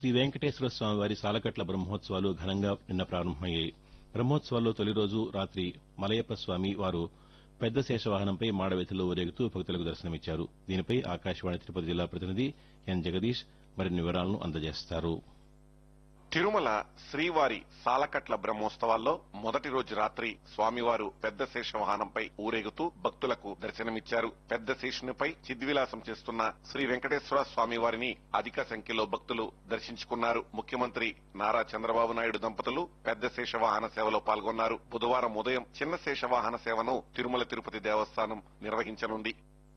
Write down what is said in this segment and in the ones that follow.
శ్రీ వెంకటేశ్వర స్వామివారి సాలకట్ల బ్రహ్మోత్సవాలు ఘనంగా నిన్న ప్రారంభమయ్యాయి. బ్రహ్మోత్సవాల్లో తొలి రోజు రాతి మలయప్ప స్వామి వారు పెద్ద శేషవాహనంపై మాడవీధుల్లో ఊరేగుతూ భక్తులకు దర్శనమిచ్చారు. దీనిపై ఆకాశవాణి తిరుపతి జిల్లా ప్రతినిధి ఎన్ జగదీష్ మరిన్ని వివరాలను అందజేస్తారు. తిరుమల శ్రీవారి సాలకట్ల బ్రహ్మోత్సవాల్లో మొదటి రోజు రాత్రి స్వామివారు పెద్ద శేషవాహనంపై ఊరేగుతూ భక్తులకు దర్శనమిచ్చారు. పెద్ద శేషునిపై చిద్విలాసం చేస్తున్న శ్రీ వెంకటేశ్వర స్వామివారిని అధిక సంఖ్యలో భక్తులు దర్శించుకున్నారు. ముఖ్యమంత్రి నారా చంద్రబాబు నాయుడు దంపతులు పెద్ద శేషవాహన సేవలో పాల్గొన్నారు. బుధవారం ఉదయం చిన్న శేషవాహన సేవను తిరుమల తిరుపతి దేవస్థానం నిర్వహించనుంది.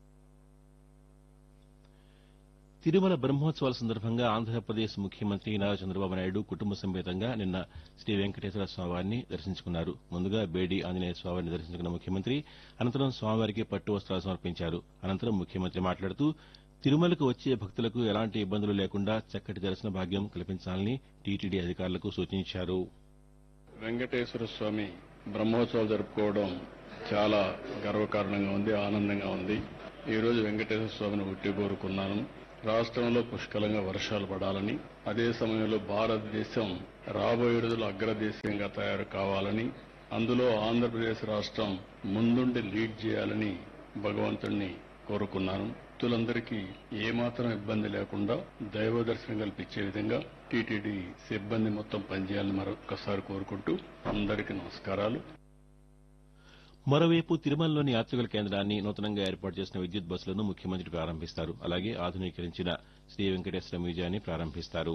తిరుమల బ్రహ్మోత్సవాల సందర్భంగా ఆంధ్రప్రదేశ్ ముఖ్యమంత్రి నారా చంద్రబాబు నాయుడు కుటుంబ సమేతంగా నిన్న శ్రీ వెంకటేశ్వర స్వామివారిని దర్శించుకున్నారు. ముందుగా బేడి ఆంజనేయ స్వామివారిని దర్శించుకున్న ముఖ్యమంత్రి అనంతరం స్వామివారికి పట్టు వస్త్రాలు సమర్పించారు. అనంతరం ముఖ్యమంత్రి మాట్లాడుతూ తిరుమలకు వచ్చే భక్తులకు ఎలాంటి ఇబ్బందులు లేకుండా చక్కటి దర్శన భాగ్యం కల్పించాలని టీటీడీ అధికారులకు సూచించారు. వెంకటేశ్వర స్వామి బ్రహ్మోత్సవాలు జరుపుకోవడం చాలా గర్వకారణంగా ఉంది, ఆనందంగా ఉంది. ఈ రోజు వెంకటేశ్వర స్వామిని ఉట్టి కోరుకున్నాను. రాష్ట్రంలో పుష్కలంగా వర్షాలు పడాలని, అదే సమయంలో భారతదేశం రాబోయే రోజుల్లో అగ్రదేశంగా తయారు కావాలని, అందులో ఆంధ్రప్రదేశ్ రాష్ట్రం ముందుండి లీడ్ చేయాలని భగవంతుణ్ణి కోరుకున్నాను. భక్తులందరికీ ఏమాత్రం ఇబ్బంది లేకుండా దైవ దర్శనం కల్పించే విధంగా టీటీడీ సిబ్బంది మొత్తం పనిచేయాలని మరొక్కసారి కోరుకుంటూ అందరికీ నమస్కారాలు. మరోవైపు తిరుమలలోని యాత్రికుల కేంద్రాన్ని నూతనంగా ఏర్పాటు చేసిన విద్యుత్ బస్సులను ముఖ్యమంత్రి ప్రారంభిస్తారు. అలాగే ఆధునీకరించిన శ్రీ వెంకటేశ్వర మ్యూజియాన్ని ప్రారంభిస్తారు.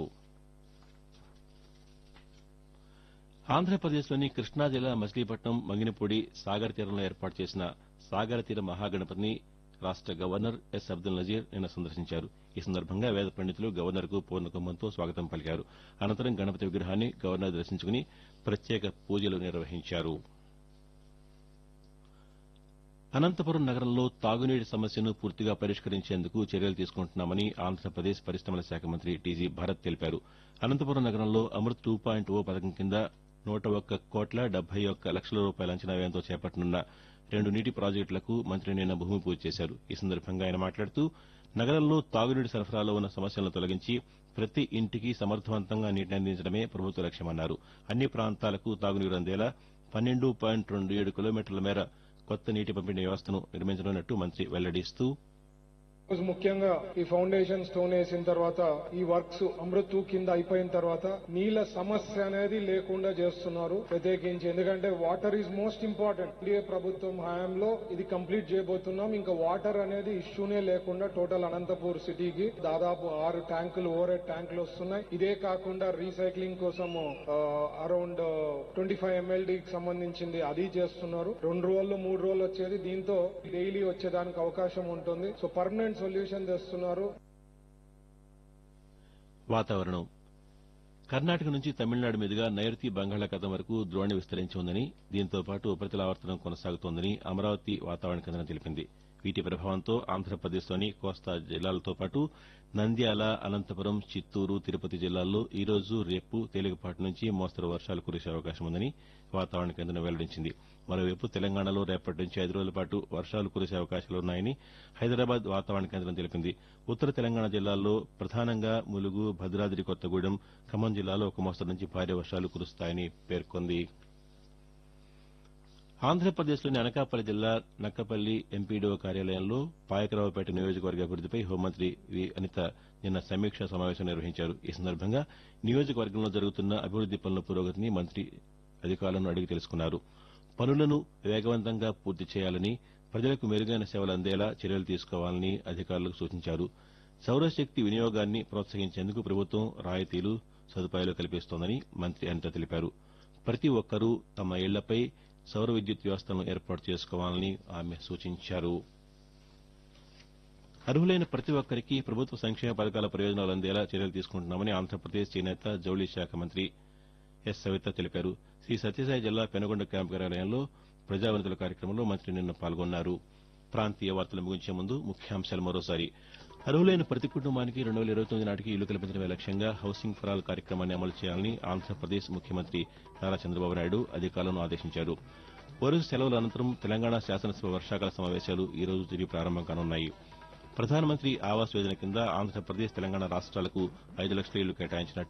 ఆంధ్రప్రదేశ్లోని కృష్ణా జిల్లా మచిలీపట్నం మంగినపూడి సాగర్ తీరంలో ఏర్పాటు చేసిన సాగర తీర మహాగణపతిని రాష్ట గవర్నర్ ఎస్ అబ్దుల్ నజీర్ నిన్న సందర్శించారు. ఈ సందర్భంగా వేద పండితులు గవర్నర్కు పూర్ణకుంభంతో స్వాగతం పలికారు. అనంతరం గణపతి విగ్రహాన్ని గవర్నర్ దర్శించుకుని ప్రత్యేక పూజలు నిర్వహించారు. అనంతపురం నగరంలో తాగునీటి సమస్యను పూర్తిగా పరిష్కరించేందుకు చర్యలు తీసుకుంటున్నామని ఆంధ్రప్రదేశ్ పరిశ్రమల శాఖ మంత్రి టీజీ భరత్ తెలిపారు. అనంతపురం నగరంలో అమృత్ 2.0 పథకం కింద 101,71,00,000 రూపాయల అంచనా వ్యయంతో చేపట్టనున్న 2 నీటి ప్రాజెక్టులకు మంత్రి నిన్న భూమి పూజ చేశారు. ఈ సందర్భంగా ఆయన మాట్లాడుతూ నగరంలో తాగునీటి సరఫరాలో ఉన్న సమస్యలను తొలగించి ప్రతి ఇంటికి సమర్థవంతంగా నీటిని అందించడమే ప్రభుత్వ లక్ష్యమన్నారు. అన్ని ప్రాంతాలకు తాగునీరు అందేలా 12.27 కిలోమీటర్ల మేర కొత్త నీటి పంపిణీ వ్యవస్థను నిర్మించనున్నట్టు మంత్రి వెల్లడిస్తూ ముఖ్యంగా ఈ ఫౌండేషన్ స్టోన్ వేసిన తర్వాత ఈ వర్క్స్ అమృత్ 2 కింద అయిపోయిన తర్వాత నీళ్ల సమస్య అనేది లేకుండా చేస్తున్నారు ప్రత్యేకించి. ఎందుకంటే water is most important. NDA ప్రభుత్వం హయాంలో ఇది కంప్లీట్ చేయబోతున్నాం. ఇంకా వాటర్ అనేది ఇష్యూనే లేకుండా టోటల్ అనంతపూర్ సిటీకి దాదాపు 6 ట్యాంకులు ఓవర్ హెడ్ ట్యాంకులు వస్తున్నాయి. ఇదే కాకుండా రీసైక్లింగ్ కోసం అరౌండ్ 25 MLD కి సంబంధించింది అది చేస్తున్నారు. 2 రోజులు 3 రోజులు వచ్చేది, దీంతో డైలీ వచ్చేదానికి అవకాశం ఉంటుంది. సో పర్మనెంట్ సొల్యూషన్ తెస్తున్నారు. వాతావరణం కర్ణాటక నుంచి తమిళనాడు మీదుగా నైరుతి బంగాళాఖాతం వరకు ద్రోణి విస్తరించి ఉందని, దీంతో పాటు ఉపరితల ఆవర్తనం కొనసాగుతోందని అమరావతి వాతావరణ కేంద్రం తెలిపింది. వీటి ప్రభావంతో ఆంధ్రప్రదేశ్లోని కోస్తా జిల్లాలతో పాటు నంద్యాల, అనంతపురం, చిత్తూరు, తిరుపతి జిల్లాల్లో ఈ రోజు, రేపు తేలికపాటి నుంచి మోస్తరు వర్షాలు కురిసే అవకాశం ఉందని వాతావరణ కేంద్రం వెల్లడించింది. మరోవైపు తెలంగాణలో రేపటి నుంచి 5 రోజుల పాటు వర్షాలు కురిసే అవకాశాలున్నాయని హైదరాబాద్ వాతావరణ కేంద్రం తెలిపింది. ఉత్తర తెలంగాణ జిల్లాల్లో ప్రధానంగా ములుగు, భద్రాద్రి కొత్తగూడెం, ఖమ్మం జిల్లాలో ఒక మోస్తరు నుంచి భారీ వర్షాలు కురుస్తాయని పేర్కొంది. ఆంధ్రప్రదేశ్లోని అనకాపల్లి జిల్లా నక్కపల్లి ఎంపీడీఓ కార్యాలయంలో పాయకరావుపేట నియోజకవర్గ అభివృద్దిపై హోంమంత్రి వి అనిత నిన్న సమీక్షా సమావేశం నిర్వహించారు. ఈ సందర్భంగా నియోజకవర్గంలో జరుగుతున్న అభివృద్ది పనుల పురోగతిని మంత్రి అధికారులను అడిగి తెలుసుకున్నారు. పనులను వేగవంతంగా పూర్తి చేయాలని, ప్రజలకు మెరుగైన సేవలు అందేలా చర్యలు తీసుకోవాలని అధికారులకు సూచించారు. సౌరశక్తి వినియోగాన్ని ప్రోత్సహించేందుకు ప్రభుత్వం రాయితీలు, సదుపాయాలు కల్పిస్తోందని మంత్రి అనిత తెలిపారు. ప్రతి ఒక్కరూ తమ ఇళ్లపై సౌర విద్యుత్ వ్యవస్థలను ఏర్పాటు చేసుకోవాలని ఆమె సూచించారు. అర్హులైన ప్రతి ఒక్కరికి ప్రభుత్వ సంక్షేమ పథకాల ప్రయోజనాలు అందేలా చర్యలు తీసుకుంటున్నామని ఆంధ్రప్రదేశ్ చేనేత, జౌళి శాఖ మంత్రి ఎస్ సవిత తెలిపారు. శ్రీ సత్యసాయి జిల్లా పెనుగొండ క్యాంపు కార్యాలయంలో ప్రజావనితుల కార్యక్రమంలో మంత్రి నిన్న పాల్గొన్నారు. ప్రాంతీయ వార్తలు ముగించే ముందు ముఖ్యాంశాలు మరోసారి. అర్హులైన ప్రతి కుటుంబానికి 2029 నాటికి ఇల్లు కల్పించడమే లక్ష్యంగా హౌసింగ్ ఫర్ ఆల్ కార్యక్రమాన్ని అమలు చేయాలని ఆంధ్రప్రదేశ్ ముఖ్యమంత్రి నారా చంద్రబాబు నాయుడు అధికారులను ఆదేశించారు. వరుస సెలవుల అనంతరం తెలంగాణ శాసనసభ వర్షాకాల సమావేశాలు ఈ రోజు తిరిగి ప్రారంభం కానున్నాయి. ప్రధానమంత్రి ఆవాస్ యోజన కింద ఆంధ్రప్రదేశ్ తెలంగాణ రాష్ట్రాలకు 5 లక్షల ఇళ్లు కేటాయించినట్టు